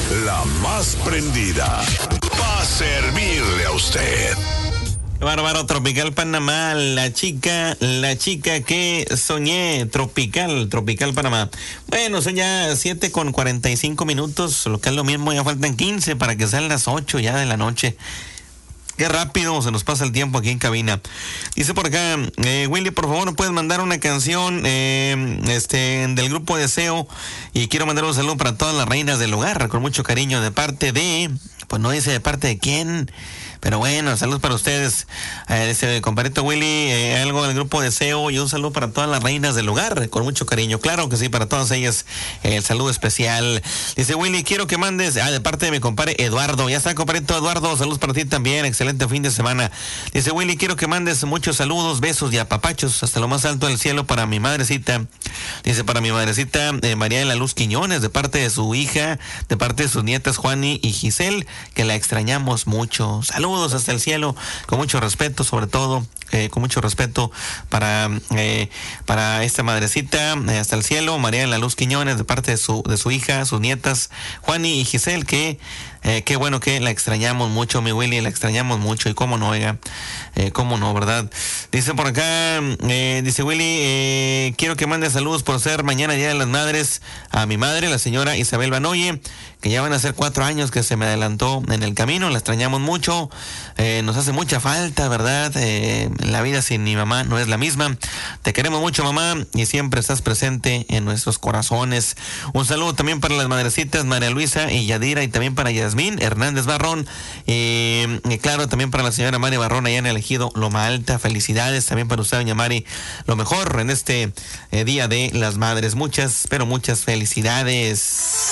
la más prendida, para servirle a usted. Bárbaro, Tropical Panamá, la chica que soñé, Tropical Panamá. Bueno, son ya 7:45, lo que es lo mismo, ya faltan 15 para que sean las 8 ya de la noche. Qué rápido se nos pasa el tiempo aquí en cabina. Dice por acá, Willy, por favor, ¿no puedes mandar una canción del grupo Deseo? Y quiero mandar un saludo para todas las reinas del hogar, con mucho cariño, de parte de... Pues no dice de parte de quién, pero bueno, saludos para ustedes. Dice, compadrito Willy, algo del grupo Deseo y un saludo para todas las reinas del hogar, con mucho cariño. Claro que sí, para todas ellas, el saludo especial. Dice, Willy, quiero que mandes, de parte de mi compadre Eduardo. Ya está, compadrito Eduardo, saludos para ti también, excelente fin de semana. Dice, Willy, quiero que mandes muchos saludos, besos y apapachos hasta lo más alto del cielo para mi madrecita. Dice, para mi madrecita María de la Luz Quiñones, de parte de su hija, de parte de sus nietas Juani y Giselle, que la extrañamos mucho. Saludos hasta el cielo, con mucho respeto, sobre todo, con mucho respeto para esta madrecita, hasta el cielo, María de la Luz Quiñones, de parte de su hija, sus nietas Juani y Giselle, que qué bueno que la extrañamos mucho, mi Willy, la extrañamos mucho, y cómo no, oiga, cómo no, ¿verdad? Dice por acá, dice Willy, quiero que mande saludos por ser mañana Día de las Madres a mi madre, la señora Isabel Banoye, que ya van a ser 4 años que se me adelantó en el camino, la extrañamos mucho, nos hace mucha falta, ¿verdad? La vida sin mi mamá no es la misma. Te queremos mucho, mamá, y siempre estás presente en nuestros corazones. Un saludo también para las madrecitas María Luisa y Yadira, y también para Yasmín Hernández Barrón, y claro, también para la señora Mari Barrón allá en el Ejido Loma Alta. Felicidades también para usted, doña Mari, lo mejor en este Día de las Madres. Muchas, pero muchas felicidades.